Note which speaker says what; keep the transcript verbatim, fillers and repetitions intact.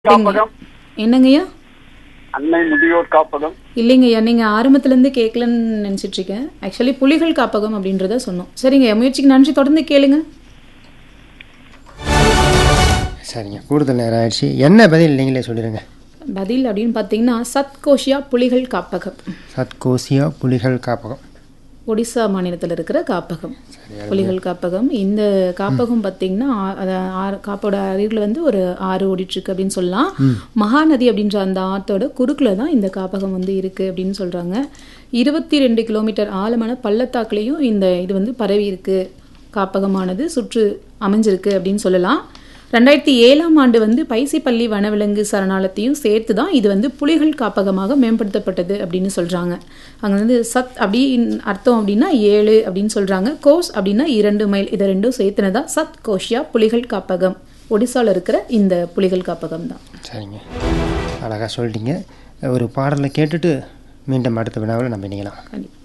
Speaker 1: காப்பகம்.
Speaker 2: என்னங்கய்யா?
Speaker 1: அன்னை முதியோர் காப்பகம்.
Speaker 2: இல்லைங்கய்யா, நீங்க ஆரம்பத்துல இருந்து கேட்கலன்னு நினைச்சிட்டு இருக்கேன். ஆக்சுவலி புலிகள் காப்பகம் அப்படின்றத சொன்னோம். சரிங்க, முயற்சிக்கு நன்றி. தொடர்ந்து கேளுங்க.
Speaker 3: சரிங்க, கூடுதல் நேரம் ஆயிடுச்சு. என்ன பதில் நீங்களே சொல்லிடுங்க.
Speaker 2: பதில் அப்படின்னு பார்த்தீங்கன்னா சத்கோஷியா புலிகள் காப்பகம்.
Speaker 3: சத்கோசியா புலிகள் காப்பகம்
Speaker 2: ஒடிசா மாநிலத்தில் இருக்கிற காப்பகம், புலிகள் காப்பகம். இந்த காப்பகம் பார்த்தீங்கன்னா ஆறு காப்போட அருகில் வந்து ஒரு ஆறு ஓடிட்டுருக்கு அப்படின்னு சொல்லலாம். மகாநதி அப்படின்ற அந்த ஆற்றோட குறுக்கில் தான் இந்த காப்பகம் வந்து இருக்குது அப்படின்னு சொல்கிறாங்க. இருபத்தி ரெண்டு கிலோமீட்டர் ஆழமான பள்ளத்தாக்குலேயும் இந்த இது வந்து பரவி இருக்கு, காப்பகமானது சுற்று அமைஞ்சிருக்கு அப்படின்னு சொல்லலாம். ரெண்டாயிரத்தி ஏழாம் ஆண்டு வந்து பைசிப்பள்ளி வனவிலங்கு சரணாலயத்தையும் சேர்த்து தான் இது வந்து புலிகள் காப்பகமாக மேம்படுத்தப்பட்டது அப்படின்னு சொல்கிறாங்க. அங்கே வந்து சத் அப்படி அர்த்தம் அப்படின்னா ஏழு அப்படின்னு சொல்கிறாங்க. கோஸ் அப்படின்னா இரண்டு மைல். இதை ரெண்டும் சேர்த்துனதான் சத் கோஷியா புலிகள் காப்பகம். ஒடிசாவில் இருக்கிற இந்த புலிகள் காப்பகம் தான்.
Speaker 3: சரிங்க, அழகாக சொல்லிட்டீங்க. ஒரு பாடலை கேட்டுட்டு மீண்டும் அடுத்த வினாவில் நம்ம இணையலாம்.
Speaker 2: கண்டிப்பாக.